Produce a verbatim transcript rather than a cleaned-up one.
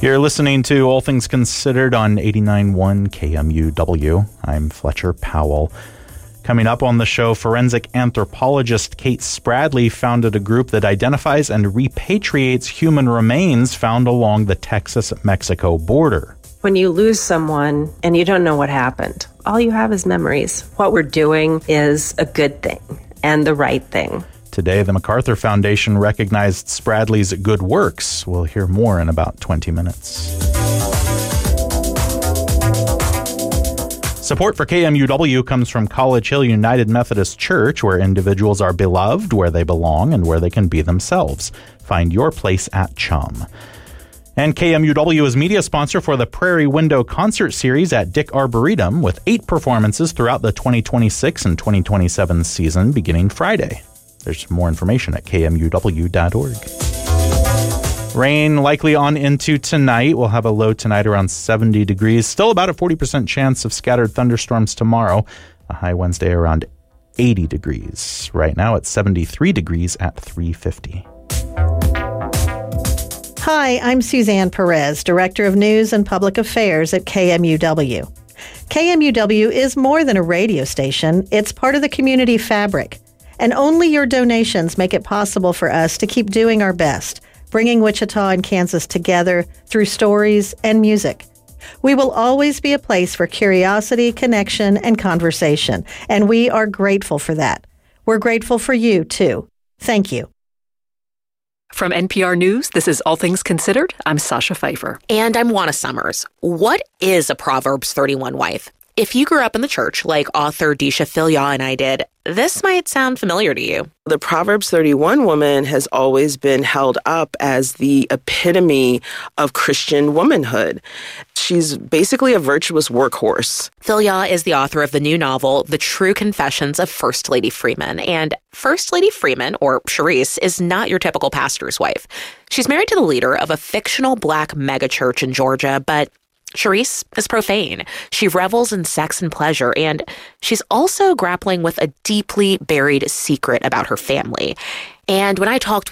You're listening to All Things Considered on eighty-nine point one K M U W. I'm Fletcher Powell. Coming up on the show, forensic anthropologist Kate Spradley founded a group that identifies and repatriates human remains found along the Texas-Mexico border. When you lose someone and you don't know what happened, all you have is memories. What we're doing is a good thing and the right thing. Today, the MacArthur Foundation recognized Spradley's good works. We'll hear more in about twenty minutes. Support for K M U W comes from College Hill United Methodist Church, where individuals are beloved, where they belong, and where they can be themselves. Find your place at Chum. And K M U W is media sponsor for the Prairie Window Concert Series at Dick Arboretum, with eight performances throughout the twenty twenty-six and twenty twenty-seven season beginning Friday. There's more information at K M U W dot org. Rain likely on into tonight. We'll have a low tonight around seventy degrees. Still about a forty percent chance of scattered thunderstorms tomorrow. A high Wednesday around eighty degrees. Right now it's seventy-three degrees at three fifty. Hi, I'm Suzanne Perez, Director of News and Public Affairs at K M U W. K M U W is more than a radio station. It's part of the community fabric. And only your donations make it possible for us to keep doing our best, bringing Wichita and Kansas together through stories and music. We will always be a place for curiosity, connection, and conversation, and we are grateful for that. We're grateful for you, too. Thank you. From N P R News, this is All Things Considered. I'm Sasha Pfeiffer. And I'm Juana Summers. What is a Proverbs thirty-one wife? If you grew up in the church like author Deisha Philyaw and I did, this might sound familiar to you. The Proverbs thirty-one woman has always been held up as the epitome of Christian womanhood. She's basically a virtuous workhorse. Philyaw is the author of the new novel, The True Confessions of First Lady Freeman. And First Lady Freeman, or Charisse, is not your typical pastor's wife. She's married to the leader of a fictional black megachurch in Georgia, but Charisse is profane. She revels in sex and pleasure, and she's also grappling with a deeply buried secret about her family. And when I talked